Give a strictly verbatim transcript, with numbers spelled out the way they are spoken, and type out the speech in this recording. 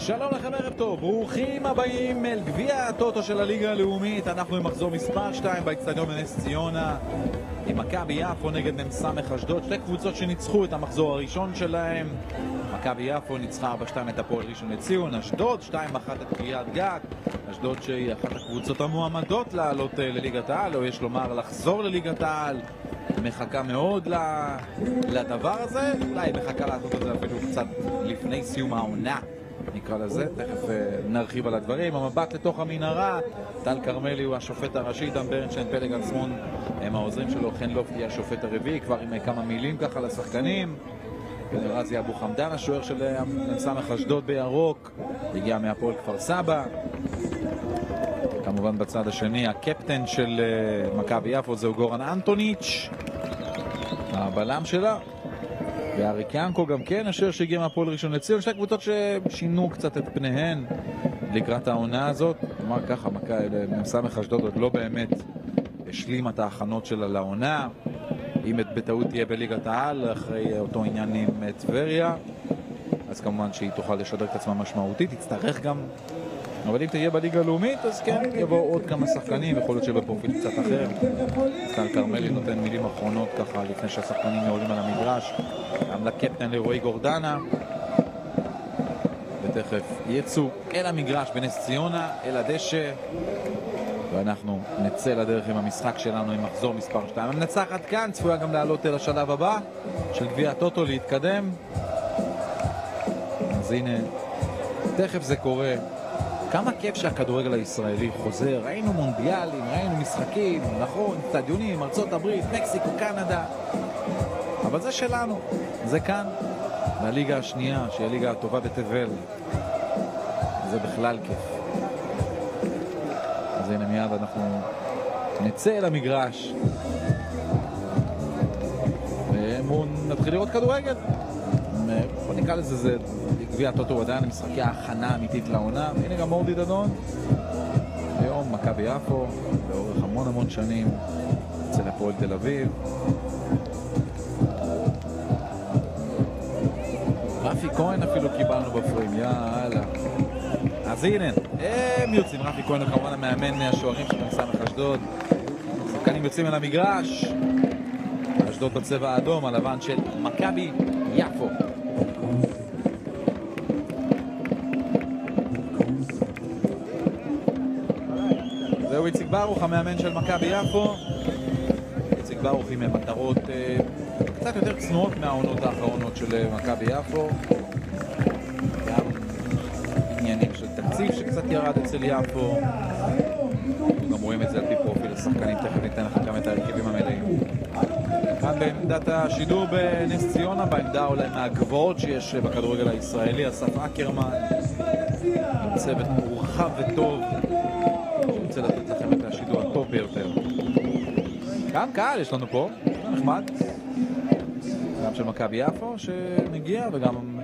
שלום לכם, ערב טוב, ברוכים הבאים אל גביע הטוטו של הליגה הלאומית. אנחנו עם מחזור מספר שתיים באצטדיון בנס ציונה, עם מכבי יפו נגד מ"ס אשדוד, שתי קבוצות שניצחו את המחזור הראשון שלהם. מכבי יפו ניצחה ארבע שתיים את הפועל ראשון לציון, אשדוד שתיים אחת את קריית גת. אשדוד שהיא אחת הקבוצות המועמדות לעלות לליגת העל, או יש לומר לחזור לליגת העל, מחכה מאוד לדבר הזה. אולי מחכה לעשות את זה אפילו קצת לפני סיום העונה, נקרא לזה, תכף נרחיב על הדברים. המבט לתוך המנהרה, טל קרמלי הוא השופט הראשי, דן ברנשטיין, פלג עצמון הם העוזרים שלו, חן לופטי השופט הרביעי, כבר עם כמה מילים ככה לשחקנים. רזי אבו חמדן השוער של מ"ס אשדוד בירוק, הגיע מהפועל כפר סבא. כמובן בצד השני הקפטן של מכבי יפו זהו גורן אנטוניץ', הבלם שלה, ואריק ינקו גם כן, השוער שהגיע מהפועל ראשון לציון. שתי קבוצות ששינו קצת את פניהן לקראת העונה הזאת. כלומר ככה, מ"ס אשדוד עוד לא באמת השלימה את ההכנות שלה לעונה. אם בטעות תהיה בליגת העל אחרי אותו עניין עם טבריה, אז כמובן שהיא תוכל לשדר את עצמה משמעותית, תצטרך גם. אבל אם תהיה בליגה הלאומית, אז כן, יבואו עוד כמה שחקנים, יכול להיות שבפרופיל קצת אחר. טל קרמלי נותן מילים אחרונות ככה לפני שהשחקנים יורדים על המגרש, גם לקפטן לרועי גורדנה, ותכף יצאו אל המגרש בנס ציונה, אל הדשא, ואנחנו נצא לדרך עם המשחק שלנו עם מחזור מספר שתיים. המנצחת כאן צפויה גם לעלות אל השלב הבא של גביע הטוטו, להתקדם. אז הנה, תכף זה קורה. כמה כיף שהכדורגל הישראלי חוזר. ראינו מונדיאלים, ראינו משחקים, נכון, סטדיונים, ארצות הברית, מקסיקו, קנדה, אבל זה שלנו, זה כאן, והליגה השנייה שהיא הליגה הטובה בתבל, זה בכלל כיף. אז הנה מיד אנחנו נצא אל המגרש ונתחיל לראות כדורגל. בוא נקרא לזה, זה גביע הטוטו עדיין משחקי ההכנה אמיתית לעונה. והנה גם מורדי דדון, היום מכבי יפו לאורך המון המון שנים אצל הפועל תל אביב. רפי כהן אפילו קיבלנו בפריים, יאללה. אז הנה, הם יוצאים, רפי כהן הוא כמובן המאמן השוערים של מ"ס אשדוד. שחקנים יוצאים אל המגרש, אשדוד בצבע האדום, הלבן של מכבי יפו. זהו איציק ברוך, המאמן של מכבי יפו. איציק ברוך עם מטרות אה, קצת יותר צנועות מהעונות האחרונות של מכבי יפו. גם עניינים של תקציב שקצת ירד אצל יפו. גם רואים את זה על פי פרופיל השחקנים, תכף ניתן לכם גם את ההרכבים המלאים. כאן בעמדת השידור בנס ציונה, בעמדה אולי מהגבוהות שיש בכדורגל הישראלי, אסף אקרמן, עם צוות מורחב וטוב, רוצה לתת לכם את השידור הטוב ביותר. גם קהל יש לנו פה, נחמד, גם של מכבי יפו שמגיע וגם